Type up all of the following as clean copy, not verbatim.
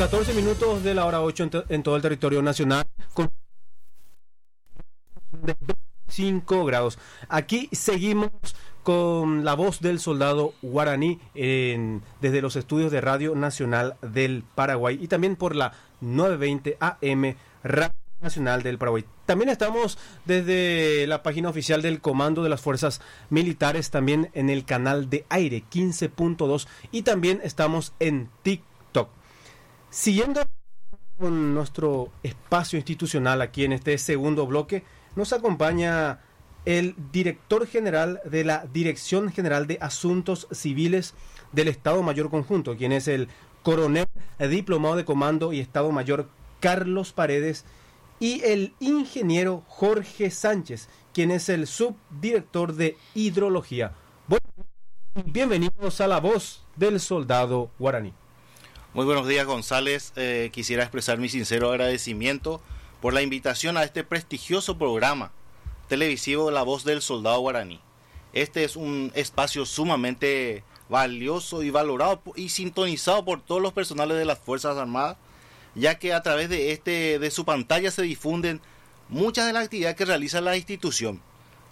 14 minutos de la hora 8 en todo el territorio nacional, con de 25 grados. Aquí seguimos con la voz del soldado guaraní desde los estudios de Radio Nacional del Paraguay y también por la 920 AM Radio Nacional del Paraguay. También estamos desde la página oficial del Comando de las Fuerzas Militares, también en el canal de aire 15.2 y también estamos en TikTok. Siguiendo con nuestro espacio institucional aquí en este segundo bloque, nos acompaña el director general de la Dirección General de Asuntos Civiles del Estado Mayor Conjunto, quien es el coronel diplomado de comando y Estado Mayor Carlos Paredes, y el ingeniero Jorge Sánchez, quien es el subdirector de hidrología. Bueno, bienvenidos a la voz del soldado guaraní. Muy buenos días, González. Quisiera expresar mi sincero agradecimiento por la invitación a este prestigioso programa televisivo de la voz del soldado guaraní. Este es un espacio sumamente valioso y valorado y sintonizado por todos los personales de las Fuerzas Armadas, ya que a través de su pantalla se difunden muchas de las actividades que realiza la institución,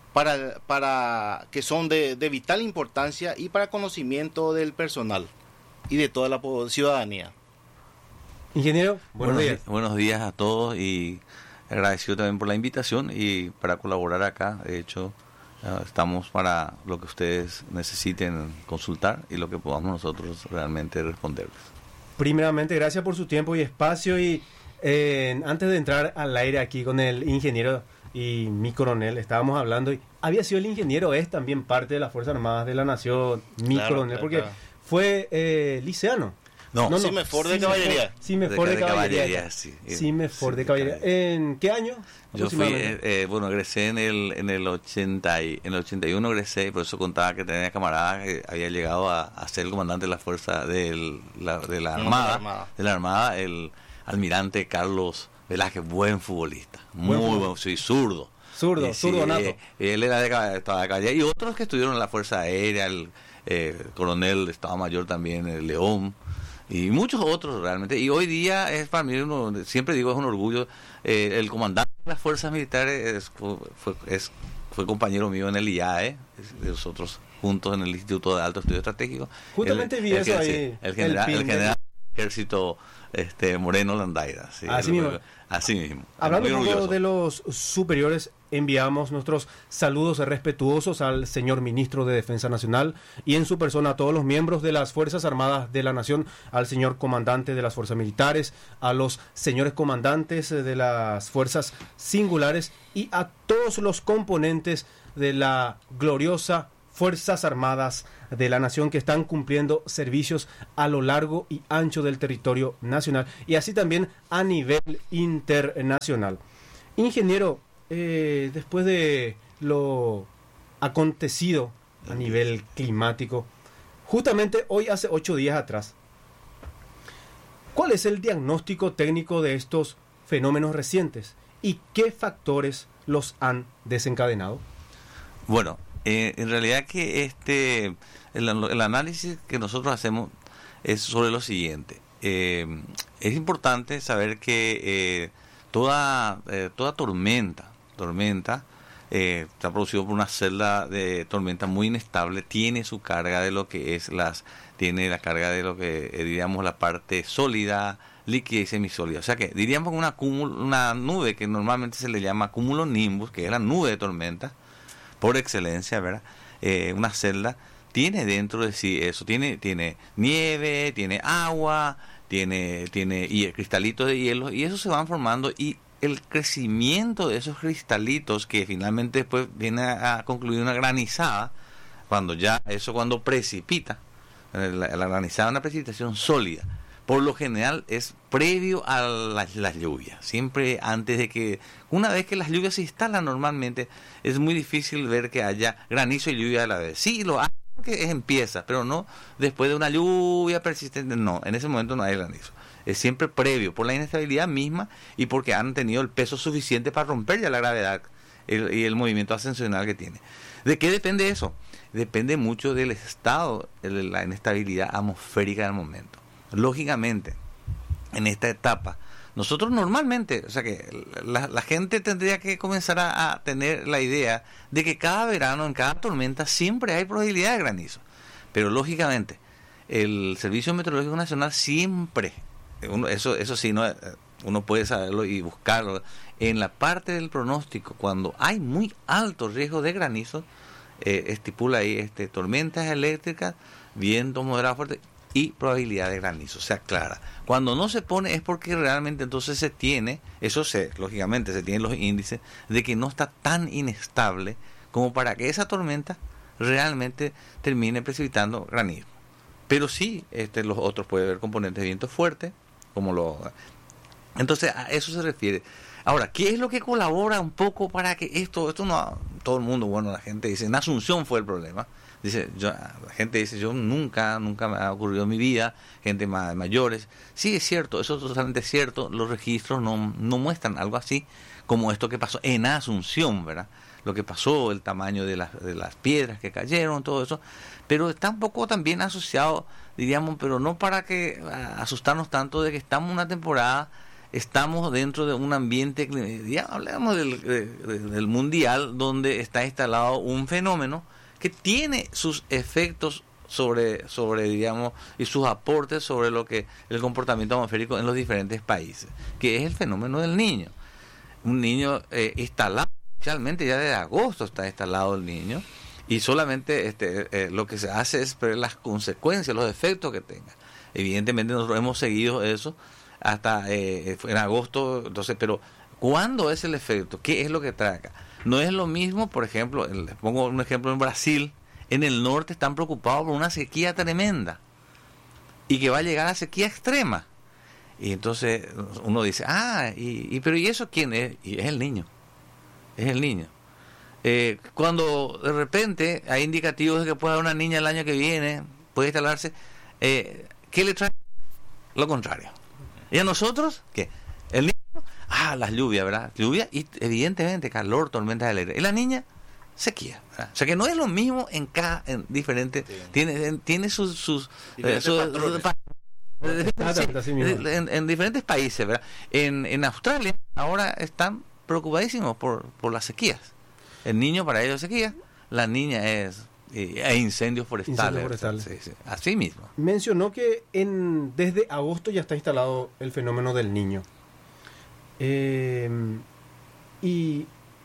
para que son de vital importancia y para conocimiento del personal y de toda la ciudadanía. Ingeniero, buenos días. Buenos días a todos y agradecido también por la invitación y para colaborar acá. De hecho, estamos para lo que ustedes necesiten consultar y lo que podamos nosotros realmente responderles. Primeramente, gracias por su tiempo y espacio. Y antes de entrar al aire aquí con el ingeniero y mi coronel, estábamos hablando y había sido el ingeniero, es también parte de las Fuerzas Armadas de la Nación, mi coronel, porque fue liceano. No, Cimefor de Caballería. Cimefor de Caballería. Sí. Cimefor de Caballería. ¿En qué año? Yo fui, egresé en el 81 egresé, por eso contaba que tenía camaradas que había llegado a ser el comandante de la fuerza de la Armada, el almirante Carlos Velázquez, buen futbolista, muy buen, sí, zurdo nato. Él era de Caballería y otros que estuvieron en la Fuerza Aérea, el coronel de Estado Mayor también, el León, y muchos otros realmente. Y hoy día es para mí, siempre digo, es un orgullo. El comandante de las Fuerzas Militares fue compañero mío en el IAE, de nosotros juntos en el Instituto de Alto Estudio Estratégico. Justamente vi eso ahí. El general Ejército Moreno Landaira. Sí, así mismo. Hablando un poco de los superiores, enviamos nuestros saludos respetuosos al señor ministro de Defensa Nacional y en su persona a todos los miembros de las Fuerzas Armadas de la Nación, al señor comandante de las Fuerzas Militares, a los señores comandantes de las Fuerzas Singulares y a todos los componentes de la gloriosa Fuerzas Armadas de la Nación que están cumpliendo servicios a lo largo y ancho del territorio nacional y así también a nivel internacional. Ingeniero, después de lo acontecido a nivel climático, justamente hoy hace 8 días atrás, ¿cuál es el diagnóstico técnico de estos fenómenos recientes y qué factores los han desencadenado? Bueno, en realidad que el análisis que nosotros hacemos es sobre lo siguiente. Es importante saber que toda tormenta está producido por una celda de tormenta muy inestable, tiene su carga de lo que tiene la carga de lo que diríamos la parte sólida, líquida y semisólida. O sea que diríamos una nube que normalmente se le llama cumulonimbus, que es la nube de tormenta por excelencia, ¿verdad? Una celda tiene dentro de sí eso, tiene nieve, tiene agua, tiene cristalitos de hielo y eso se van formando y el crecimiento de esos cristalitos que finalmente después viene a concluir una granizada, cuando precipita, la granizada es una precipitación sólida. Por lo general es previo a las lluvias, siempre antes de que, una vez que las lluvias se instalan normalmente, es muy difícil ver que haya granizo y lluvia a la vez. Sí, lo hay porque empieza, pero no después de una lluvia persistente, no, en ese momento no hay granizo. Es siempre previo, por la inestabilidad misma y porque han tenido el peso suficiente para romper ya la gravedad y el movimiento ascensional que tiene. ¿De qué depende eso? Depende mucho del estado, de la inestabilidad atmosférica del momento. Lógicamente, en esta etapa. Nosotros normalmente, o sea que la gente tendría que comenzar a tener la idea de que cada verano, en cada tormenta, siempre hay probabilidad de granizo. Pero lógicamente, el Servicio Meteorológico Nacional siempre, eso sí, no, uno puede saberlo y buscarlo, en la parte del pronóstico, cuando hay muy alto riesgo de granizo, estipula ahí tormentas eléctricas, viento moderado fuerte y probabilidad de granizo, o sea, clara. Cuando no se pone es porque realmente entonces se tiene, lógicamente se tienen los índices de que no está tan inestable como para que esa tormenta realmente termine precipitando granizo. Pero sí, los otros puede haber componentes de viento fuerte, entonces a eso se refiere. Ahora, ¿qué es lo que colabora un poco para que esto no, todo el mundo, bueno, la gente dice, en Asunción fue el problema. La gente dice, yo nunca me ha ocurrido en mi vida, gente mayores. Sí, es cierto, eso es totalmente cierto, los registros no muestran algo así como esto que pasó en Asunción, ¿verdad? Lo que pasó, el tamaño de las piedras que cayeron, todo eso, pero está un poco también asociado, diríamos, pero no para que asustarnos tanto de que estamos en una temporada, estamos dentro de un ambiente, ya hablamos del mundial, donde está instalado un fenómeno que tiene sus efectos sobre digamos, y sus aportes sobre lo que el comportamiento atmosférico en los diferentes países, que es el fenómeno del Niño. Un niño instalado, especialmente ya desde agosto está instalado el Niño, y solamente lo que se hace es ver las consecuencias, los efectos que tenga. Evidentemente nosotros hemos seguido eso hasta en agosto, entonces, pero ¿cuándo es el efecto? ¿Qué es lo que trae acá? No es lo mismo, por ejemplo, les pongo un ejemplo en Brasil, en el norte están preocupados por una sequía tremenda y que va a llegar a sequía extrema. Y entonces uno dice, pero ¿y eso quién es? Y es el niño. Cuando de repente hay indicativos de que puede haber una niña el año que viene, puede instalarse, ¿qué le trae? Lo contrario. ¿Y a nosotros? ¿Qué? El niño, las lluvias, ¿verdad? Lluvia y evidentemente calor, tormentas eléctricas. Y la niña, sequía, ¿verdad? O sea que no es lo mismo en diferente, sí. Tiene sus en diferentes países, ¿verdad? En Australia ahora están preocupadísimos por las sequías. El niño para ellos es sequía, la niña es incendios forestales. Sí, así mismo. Mencionó que desde agosto ya está instalado el fenómeno del Niño. Y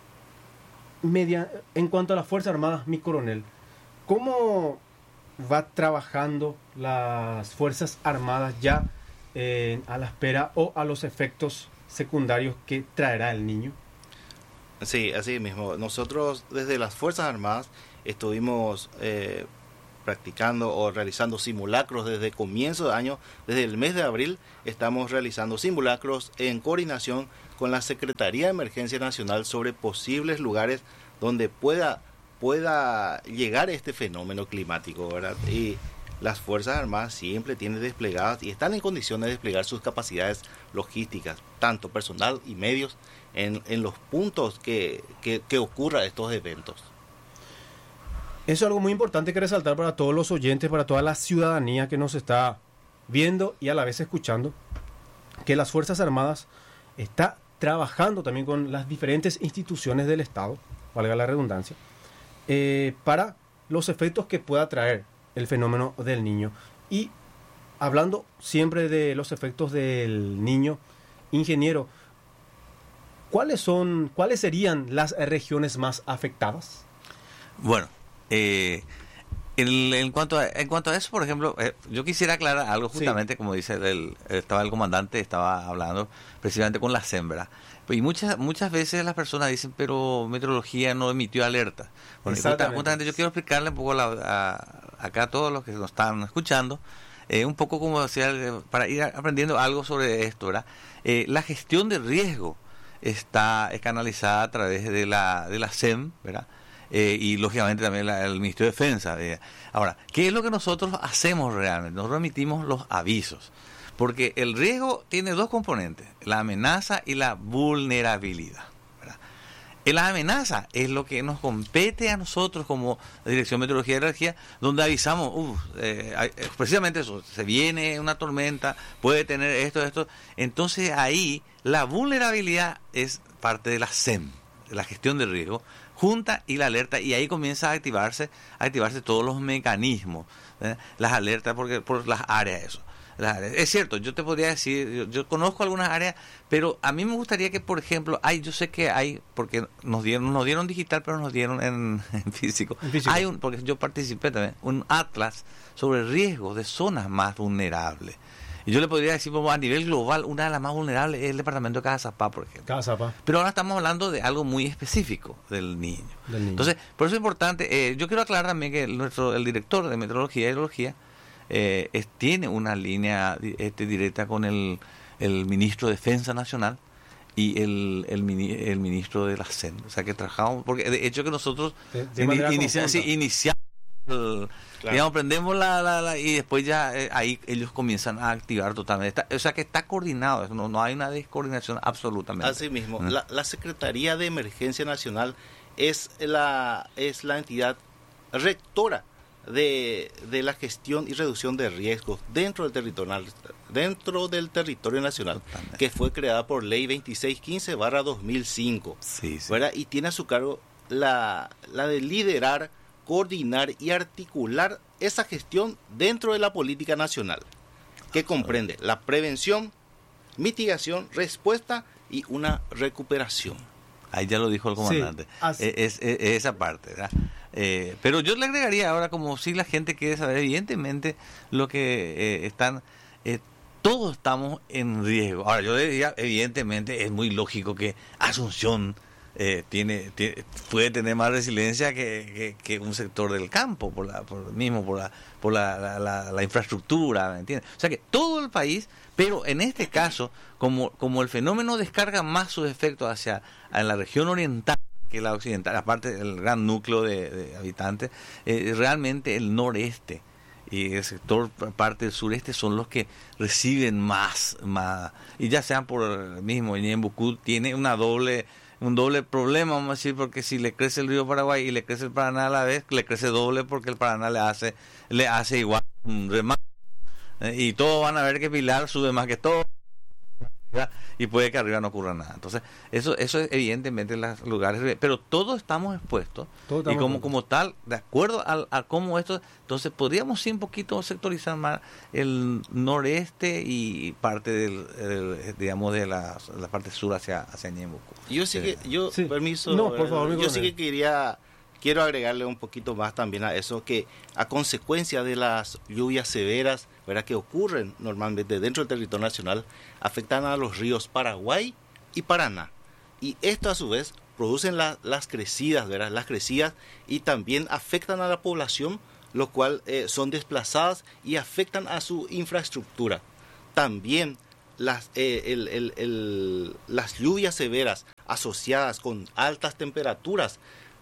en cuanto a las Fuerzas Armadas, mi coronel, ¿cómo va trabajando las Fuerzas Armadas ya a la espera o a los efectos secundarios que traerá el Niño? Sí, así mismo. Nosotros desde las Fuerzas Armadas estuvimos practicando o realizando simulacros desde comienzo de año, desde el mes de abril estamos realizando simulacros en coordinación con la Secretaría de Emergencia Nacional sobre posibles lugares donde pueda llegar este fenómeno climático, ¿verdad? Y las Fuerzas Armadas siempre tienen desplegadas y están en condiciones de desplegar sus capacidades logísticas, tanto personal y medios, en los puntos que ocurra estos eventos. Eso es algo muy importante que resaltar para todos los oyentes, para toda la ciudadanía que nos está viendo y a la vez escuchando, que las Fuerzas Armadas está trabajando también con las diferentes instituciones del Estado, valga la redundancia, para los efectos que pueda traer el fenómeno del Niño. Y hablando siempre de los efectos del Niño, ingeniero, ¿cuáles serían las regiones más afectadas? Bueno, en cuanto a eso, por ejemplo, yo quisiera aclarar algo justamente, sí. Como dice estaba el comandante, estaba hablando precisamente con la SEM, y muchas veces las personas dicen, pero meteorología no emitió alerta. Bueno, justamente yo quiero explicarle un poco acá a todos los que nos están escuchando, un poco como decía, para ir aprendiendo algo sobre esto, ¿verdad? La gestión de riesgo está canalizada a través de la SEM, ¿verdad? Y lógicamente también el Ministerio de Defensa. Ahora, ¿qué es lo que nosotros hacemos realmente? Nosotros emitimos los avisos, porque el riesgo tiene dos componentes, la amenaza y la vulnerabilidad, ¿verdad? En las amenazas es lo que nos compete a nosotros como Dirección de Meteorología y Energía, donde avisamos, precisamente eso, se viene una tormenta, puede tener esto. Entonces ahí la vulnerabilidad es parte de la SEM, de la gestión de riesgo, junta y la alerta, y ahí comienza a activarse todos los mecanismos, las alertas por las áreas, eso. Es cierto, yo te podría decir, yo conozco algunas áreas, pero a mí me gustaría que, por ejemplo, yo sé que hay, porque nos dieron digital, pero nos dieron en físico. Hay porque yo participé también, un atlas sobre riesgos de zonas más vulnerables. Y yo le podría decir, a nivel global, una de las más vulnerables es el departamento de Cazapá, por ejemplo. Cazapá. Pero ahora estamos hablando de algo muy específico del niño. Entonces, por eso es importante, yo quiero aclarar también que el director de Meteorología y Hidrología tiene una línea directa con el ministro de Defensa Nacional y el ministro de la SEN. O sea que trabajamos, porque de hecho que nosotros iniciamos, digamos, prendemos y después ya ahí ellos comienzan a activar totalmente. O sea que está coordinado, no hay una descoordinación absolutamente. Así mismo, la Secretaría de Emergencia Nacional es la entidad rectora de la gestión y reducción de riesgos dentro del territorio nacional, totalmente, que fue creada por Ley 2615/2005, ¿verdad? Y tiene a su cargo la de liderar, coordinar y articular esa gestión dentro de la política nacional, que comprende la prevención, mitigación, respuesta y una recuperación. Ahí ya lo dijo el comandante. Sí, es esa parte, ¿verdad? Pero yo le agregaría ahora, como si la gente quiere saber, evidentemente lo que todos estamos en riesgo. Ahora, yo diría, evidentemente es muy lógico que Asunción puede tener más resiliencia que un sector del campo por la infraestructura, ¿me entiendes? O sea que todo el país, pero en este caso, como el fenómeno descarga más sus efectos en la región oriental que la occidental, aparte del gran núcleo de habitantes, realmente el noreste y el sector parte del sureste son los que reciben más, y ya sean por el mismo Ñembucú tiene un doble problema, vamos a decir, porque si le crece el río Paraguay y le crece el Paraná a la vez, le crece doble porque el Paraná le hace igual un remate, y todos van a ver que Pilar sube más que todo, y puede que arriba no ocurra nada. Entonces eso es evidentemente en los lugares, pero todos estamos expuestos, y como tal, de acuerdo a cómo esto, entonces podríamos sí un poquito sectorizar más el noreste y parte digamos de la parte sur hacia Ñembucú. Permiso, no, por favor, yo sí que quiero agregarle un poquito más también a eso, que a consecuencia de las lluvias severas, ¿verdad?, que ocurren normalmente dentro del territorio nacional, afectan a los ríos Paraguay y Paraná. Y esto a su vez producen las crecidas, ¿verdad?, las crecidas, y también afectan a la población, lo cual son desplazadas y afectan a su infraestructura. También las lluvias severas asociadas con altas temperaturas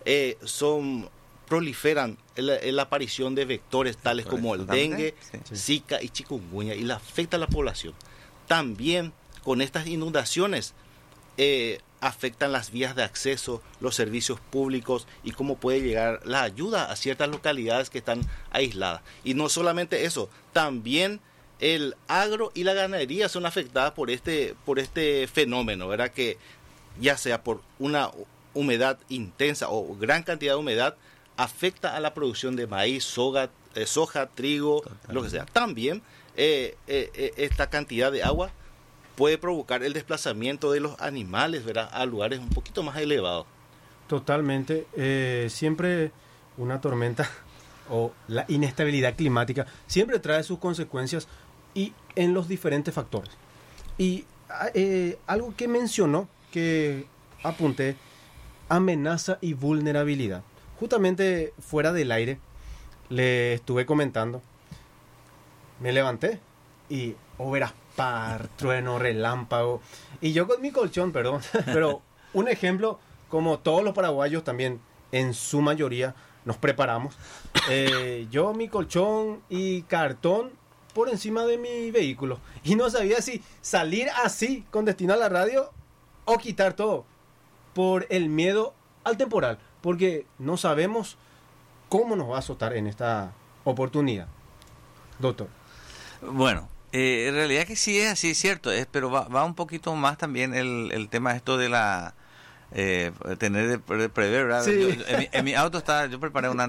proliferan la aparición de vectores tales como el dengue, Zika y chikungunya, y le afecta a la población. También con estas inundaciones afectan las vías de acceso, los servicios públicos y cómo puede llegar la ayuda a ciertas localidades que están aisladas. Y no solamente eso, también el agro y la ganadería son afectadas por este fenómeno, ¿verdad?, que ya sea por una humedad intensa o gran cantidad de humedad, afecta a la producción de maíz, soja, trigo, lo que sea. También esta cantidad de agua puede provocar el desplazamiento de los animales, ¿verdad?, a lugares un poquito más elevados. Totalmente. Siempre una tormenta o la inestabilidad climática siempre trae sus consecuencias y en los diferentes factores. Y algo que mencionó, que apunté, amenaza y vulnerabilidad. Justamente fuera del aire le estuve comentando, me levanté y verás, trueno, relámpago, y yo con mi colchón, perdón, pero un ejemplo, como todos los paraguayos también en su mayoría nos preparamos, yo mi colchón y cartón por encima de mi vehículo, y no sabía si salir así con destino a la radio o quitar todo. por el miedo al temporal, porque no sabemos cómo nos va a azotar en esta oportunidad. Doctor. Bueno, en realidad que sí es así, es cierto, pero va un poquito más también el tema esto de la tener de prever, ¿verdad? Sí. En mi auto yo preparé un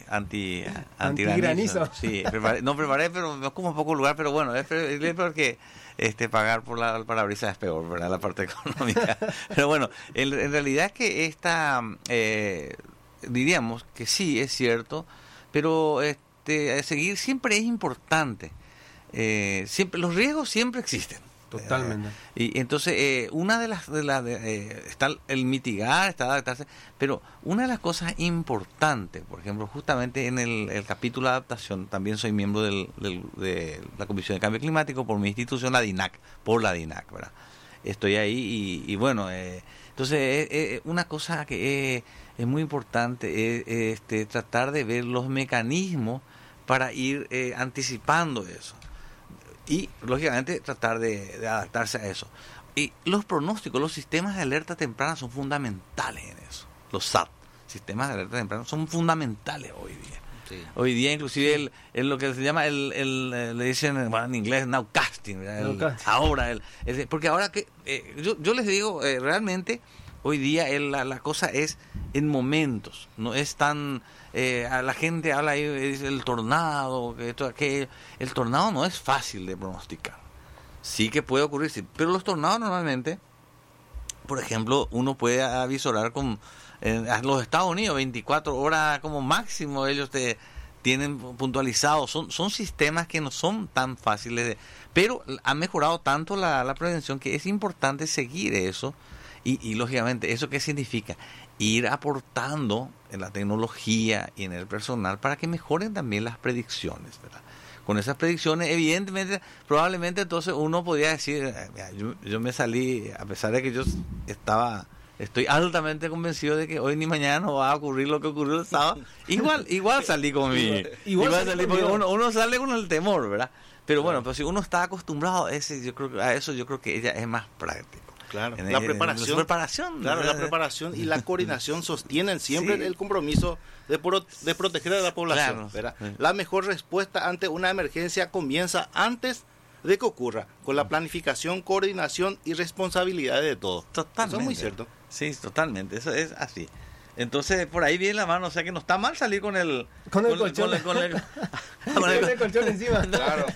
antigranizo. Sí, preparé, pero me ocupa un poco lugar, pero bueno, es porque pagar por el parabrisas es peor, ¿verdad? La parte económica. Pero bueno, en realidad es que diríamos que sí, es cierto, pero seguir siempre es importante. Siempre los riesgos siempre existen. Totalmente. Y entonces una de las está el mitigar, está adaptarse, pero una de las cosas importantes, por ejemplo, justamente en el capítulo de adaptación, también soy miembro de la Comisión de Cambio Climático por mi institución, la DINAC, ¿verdad? Estoy ahí y bueno, entonces una cosa que es muy importante es tratar de ver los mecanismos para ir anticipando eso. Y, lógicamente, tratar de adaptarse a eso. Y los pronósticos, los sistemas de alerta temprana son fundamentales en eso. Los SAT, sistemas de alerta temprana, son fundamentales hoy día. Sí. Hoy día, inclusive, lo que se llama, le dicen en inglés, nowcasting, ahora, porque ahora que, yo les digo, realmente, hoy día la cosa es en momentos, no es tan... a la gente habla ahí, dice el tornado, que esto, aquello. El tornado no es fácil de pronosticar. Sí que puede ocurrir, sí, pero los tornados normalmente, por ejemplo, uno puede avisorar a los Estados Unidos, 24 horas como máximo, ellos tienen puntualizados. Son sistemas que no son tan fáciles, pero ha mejorado tanto la prevención que es importante seguir eso. Y lógicamente, ¿eso qué significa? Ir aportando en la tecnología y en el personal para que mejoren también las predicciones, ¿verdad? Con esas predicciones, evidentemente, probablemente entonces uno podría decir, mira, yo me salí, a pesar de que yo estoy altamente convencido de que hoy ni mañana no va a ocurrir lo que ocurrió el sábado, igual salí con igual salí porque uno sale con el temor, ¿verdad? Pero bueno, pero si uno está acostumbrado a eso, yo creo que ella es más práctico. Claro, la preparación. Claro, la preparación y la coordinación sostienen siempre el compromiso de proteger a la población. Claro. La mejor respuesta ante una emergencia comienza antes de que ocurra, con la planificación, coordinación y responsabilidad de todos. Totalmente. Eso es muy cierto. Sí, totalmente, eso es así. Entonces, por ahí viene la mano, o sea que no está mal salir con el colchón. Con el colchón encima. Claro.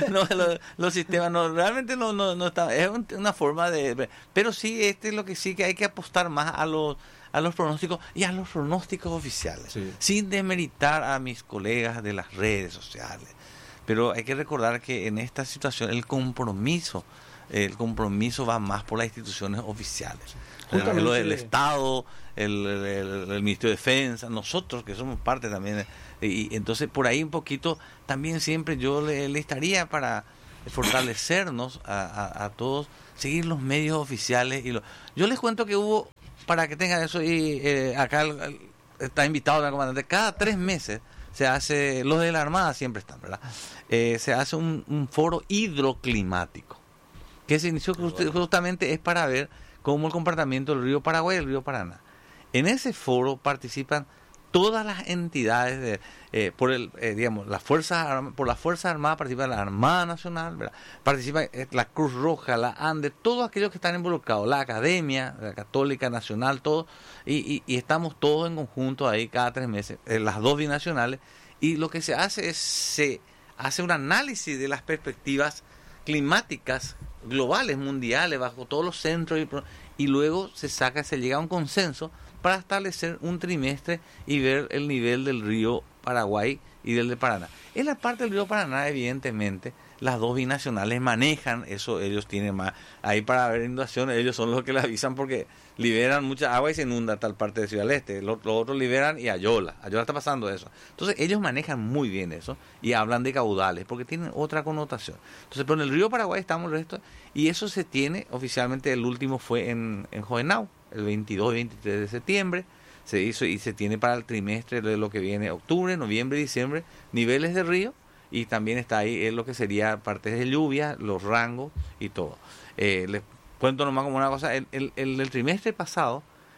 Los sistemas realmente no está, es una forma pero sí, lo que sí que hay que apostar más a los pronósticos y a los pronósticos oficiales, sí, sin demeritar a mis colegas de las redes sociales. Pero hay que recordar que en esta situación el compromiso va más por las instituciones oficiales. El Estado, el Ministerio de Defensa, nosotros que somos parte también. Y entonces por ahí un poquito también siempre yo le estaría para fortalecernos a todos, seguir los medios oficiales. Yo les cuento que hubo, para que tengan eso, y acá está invitado el comandante, cada 3 meses se hace, los de la Armada siempre están, ¿verdad? Se hace un foro hidroclimático, que se inició justamente es para ver cómo el comportamiento del río Paraguay y el río Paraná. En ese foro participan todas las entidades por las Fuerzas Armadas, participa la Armada Nacional, ¿verdad? Participa la Cruz Roja, la ANDE, todos aquellos que están involucrados, la Academia, la Católica Nacional, todos, y estamos todos en conjunto ahí cada 3 meses, las 2 binacionales, y lo que se hace es, se hace un análisis de las perspectivas climáticas globales, mundiales, bajo todos los centros, y luego se llega a un consenso para establecer un trimestre y ver el nivel del río Paraguay y del de Paraná. En la parte del río Paraná, evidentemente, las 2 binacionales manejan eso, ellos tienen más, ahí para ver inundaciones, ellos son los que le avisan porque liberan mucha agua y se inunda tal parte de Ciudad del Este, los otros liberan y Ayola está pasando eso. Entonces ellos manejan muy bien eso y hablan de caudales porque tienen otra connotación. Entonces, pero en el río Paraguay estamos el resto, y eso se tiene oficialmente, el último fue en Jovenau, el 22 y 23 de septiembre, se hizo y se tiene para el trimestre de lo que viene, octubre, noviembre, diciembre, niveles de río, y también está ahí lo que sería partes de lluvia, los rangos y todo. Les cuento nomás como una cosa, el trimestre pasado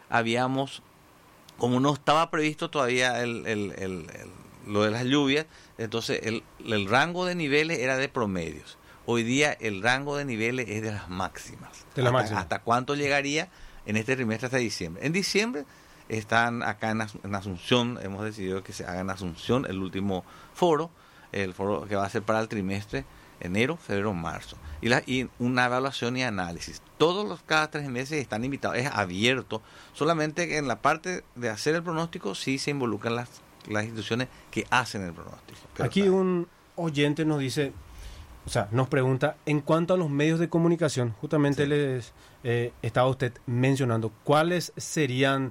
como no estaba previsto todavía lo de las lluvias, entonces el rango de niveles era de promedios. Hoy día el rango de niveles es de las máximas. ¿Hasta cuánto llegaría en este trimestre hasta diciembre? En diciembre están acá en Asunción, hemos decidido que se haga en Asunción el último foro, el foro que va a ser para el trimestre enero, febrero, marzo. Y una evaluación y análisis. Cada 3 meses están invitados, es abierto, solamente que en la parte de hacer el pronóstico sí se involucran las instituciones que hacen el pronóstico. Aquí un oyente nos dice, nos pregunta, en cuanto a los medios de comunicación, justamente estaba usted mencionando, ¿cuáles serían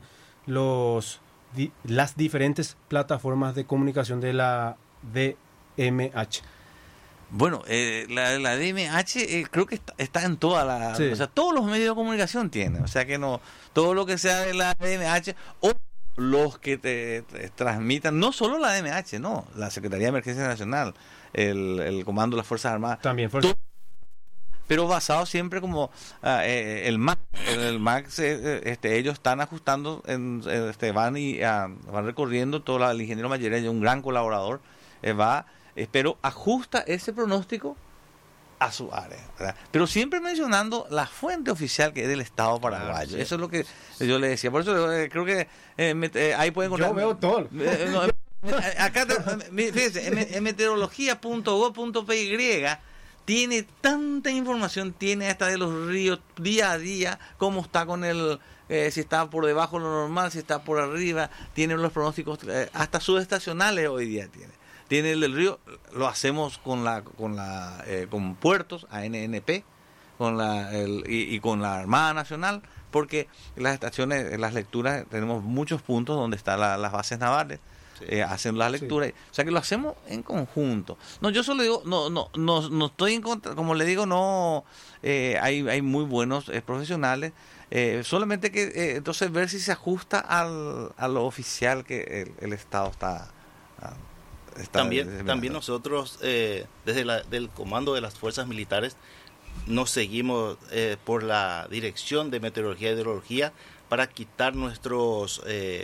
las diferentes plataformas de comunicación de la DMH? Bueno, la DMH creo que está en toda la... Sí. O sea, todos los medios de comunicación tienen. O sea que no... Todo lo que sea de la DMH o los que te transmitan, no solo la DMH, no, la Secretaría de Emergencia Nacional, el Comando de las Fuerzas Armadas. También pero basado siempre como el MAC. El MAC, ellos están ajustando, van recorriendo todo. El ingeniero Mayera es un gran colaborador, pero ajusta ese pronóstico a su área, ¿verdad? Pero siempre mencionando la fuente oficial que es del Estado paraguayo. Sí. Eso es lo que yo le decía. Por eso creo que ahí pueden encontrar. Yo veo todo. Acá, fíjense, en meteorología.gov.py tiene tanta información, tiene hasta de los ríos día a día, cómo está con si está por debajo de lo normal, si está por arriba, tiene los pronósticos, hasta subestacionales hoy día tiene el del río. Lo hacemos con puertos, ANNP, y con la Armada Nacional, porque las estaciones, las lecturas, tenemos muchos puntos donde están las bases navales. Sí. Hacen las lecturas, sí. O sea que lo hacemos en conjunto. No, yo solo digo, no estoy en contra, como le digo, no, hay muy buenos profesionales, solamente que entonces ver si se ajusta a lo oficial que el Estado está también nosotros desde del comando de las fuerzas militares nos seguimos por la dirección de meteorología y hidrología para quitar nuestros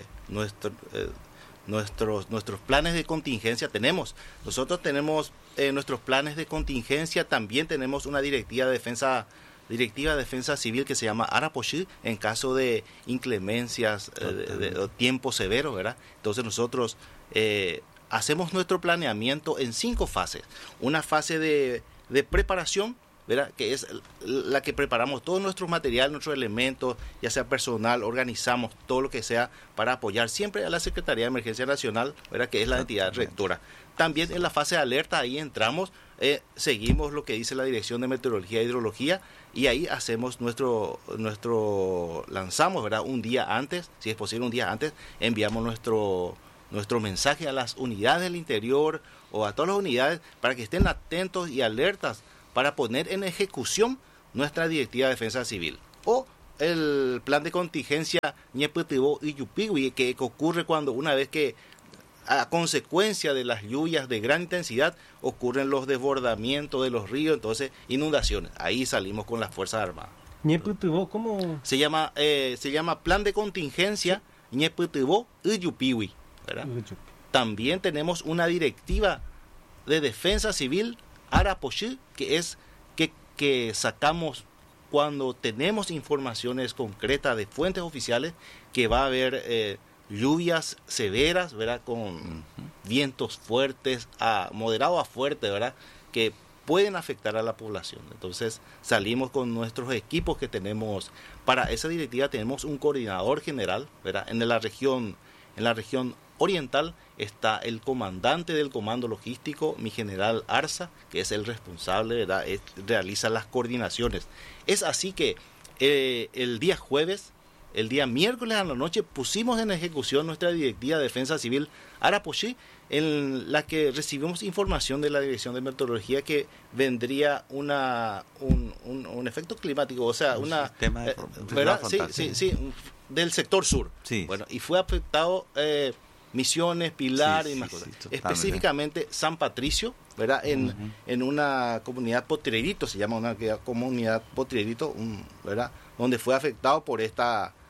planes de contingencia. Nosotros tenemos nuestros planes de contingencia, también tenemos una directiva de defensa civil que se llama Araposhi en caso de inclemencias, de tiempo severo, ¿verdad? Entonces nosotros hacemos nuestro planeamiento en 5 fases. Una fase de preparación, ¿verdad? Que es la que preparamos todo nuestro material, nuestros elementos, ya sea personal, organizamos todo lo que sea para apoyar siempre a la Secretaría de Emergencia Nacional, ¿verdad? Que es la entidad rectora. También en la fase de alerta, ahí entramos, seguimos lo que dice la Dirección de Meteorología e Hidrología, y ahí hacemos lanzamos, ¿verdad? Un día antes, si es posible un día antes, enviamos nuestro mensaje a las unidades del interior o a todas las unidades para que estén atentos y alertas para poner en ejecución nuestra directiva de defensa civil o el plan de contingencia Ñepetibo y Yupigui, que ocurre cuando una vez que a consecuencia de las lluvias de gran intensidad ocurren los desbordamientos de los ríos, entonces inundaciones. Ahí salimos con las Fuerzas Armadas. Ñepetibo, ¿cómo? Se llama plan de contingencia Ñepetibo y Yupigui, ¿verdad? También tenemos una directiva de defensa civil Araposhi, que es que sacamos cuando tenemos informaciones concretas de fuentes oficiales que va a haber lluvias severas, ¿verdad? Con vientos fuertes, moderados a fuertes, ¿verdad? Que pueden afectar a la población. Entonces salimos con nuestros equipos que tenemos. Para esa directiva tenemos un coordinador general, ¿verdad? En la región oriental está el comandante del comando logístico, mi general Arza, que es el responsable, ¿verdad? Realiza las coordinaciones. Es así que el día miércoles a la noche pusimos en ejecución nuestra directiva de defensa civil Araposhi, en la que recibimos información de la Dirección de Meteorología que vendría un efecto climático, o sea, sistema de ¿verdad? Sí, del sector sur. Sí. Bueno, y fue afectado Misiones, Pilar y más cosas. Específicamente San Patricio, ¿verdad? En una comunidad Potrerito, se llama una comunidad Potrerito, ¿verdad? Donde fue afectado por esta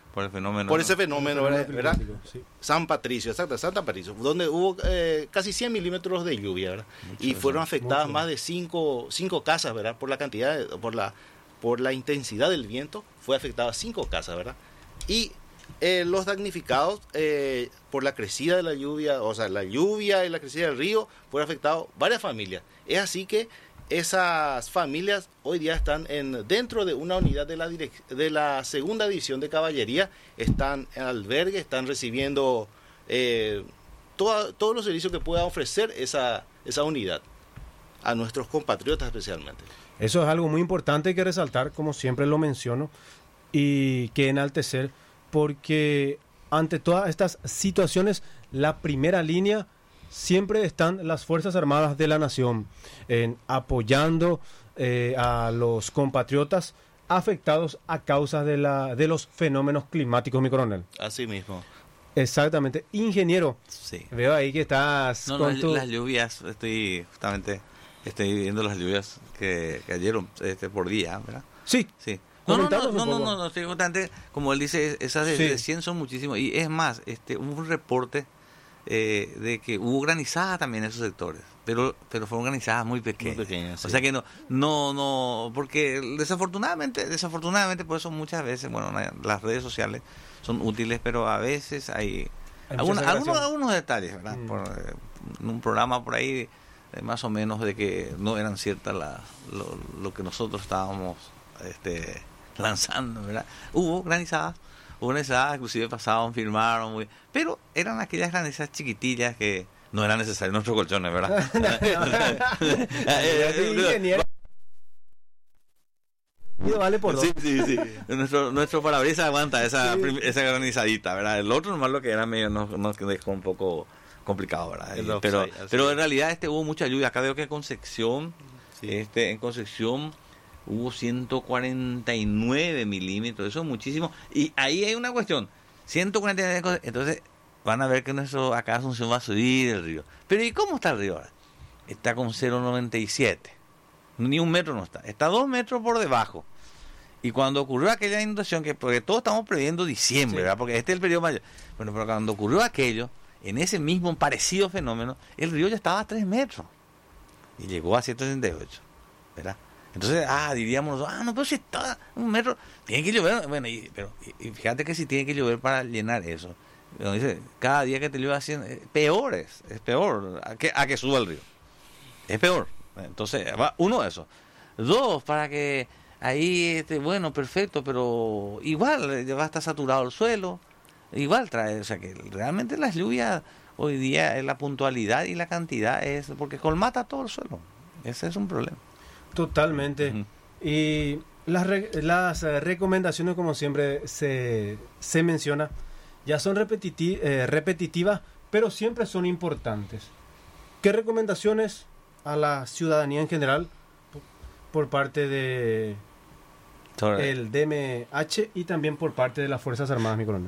Por el fenómeno. Por ese fenómeno, ¿verdad? climático, sí. San Patricio, exacto, Santa Patricio, donde hubo casi 100 milímetros de lluvia, ¿verdad? Y fueron afectadas más de cinco casas, ¿verdad? Por la cantidad, por la intensidad del viento, fue afectada 5 casas, ¿verdad? Y los damnificados por la crecida de la lluvia, o sea, la lluvia y la crecida del río, fueron afectados varias familias. Es así que esas familias hoy día están dentro de una unidad de la segunda división de caballería, están en albergue, están recibiendo todos los servicios que pueda ofrecer esa unidad a nuestros compatriotas especialmente. Eso es algo muy importante que resaltar, como siempre lo menciono, y que enaltecer, porque ante todas estas situaciones, la primera línea siempre están las Fuerzas Armadas de la Nación, apoyando a los compatriotas afectados a causa de los fenómenos climáticos, mi coronel. Así mismo. Exactamente. Ingeniero, Sí. veo ahí que estás Las lluvias, estoy viendo las lluvias que cayeron por día, ¿verdad? Sí. Sí. Comentanos un poco. No, estoy contante. Como él dice, esas de 100 son muchísimas. Y es más, hubo un reporte de que hubo granizadas también en esos sectores, pero fueron granizadas muy pequeñas. Muy pequeñas, sí. O sea que no, porque desafortunadamente, por eso muchas veces, bueno, las redes sociales son útiles, pero a veces hay algunos detalles, ¿verdad? En un programa por ahí, más o menos, de que no eran ciertas lo que nosotros estábamos lanzando, ¿verdad? Hubo granizadas, inclusive pasaban, filmaron, pero eran aquellas granizadas chiquitillas que no eran necesarios nuestros colchones, ¿verdad? Vale por dos. Sí. Nuestro parabrisas aguanta esa granizadita, ¿verdad? El otro nomás lo que era medio nos dejó un poco complicado, ¿verdad? Pero en realidad hubo mucha lluvia. Acá veo que en Concepción, en Concepción hubo 149 milímetros, eso es muchísimo. Y ahí hay una cuestión, 149, entonces van a ver que acá Asunción va a subir el río. Pero ¿y cómo está el río ahora? Está con 0,97, ni un metro no está 2 metros por debajo. Y cuando ocurrió aquella inundación, porque todos estamos previendo diciembre, ¿verdad? Porque este es el periodo mayor. Bueno, pero cuando ocurrió aquello, en ese mismo parecido fenómeno, el río ya estaba a 3 metros. Y llegó a 168, ¿verdad? Entonces, diríamos, no, pero si está 1 metro, tiene que llover. Bueno, y fíjate que si tiene que llover para llenar eso. Como dice, cada día que te llueve así, es peor a que suba el río. Es peor. Entonces, uno, eso. 2, para que ahí, bueno, perfecto, pero igual ya va a estar saturado el suelo. Igual trae, o sea que realmente las lluvias hoy día, la puntualidad y la cantidad es porque colmata todo el suelo. Ese es un problema. Totalmente. Uh-huh. Y las recomendaciones, como siempre se menciona, ya son repetitivas, pero siempre son importantes. ¿Qué recomendaciones a la ciudadanía en general por parte de el DMH y también por parte de las Fuerzas Armadas, mi coronel?